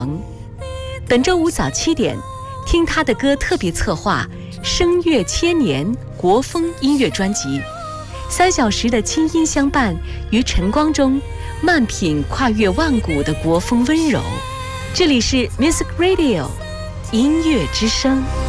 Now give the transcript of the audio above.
本周五早7点，听他的歌特别策划声乐千年国风音乐专辑，3小时的清音相伴，于晨光中慢品跨越万古的国风温柔。这里是 Music Radio 音乐之声。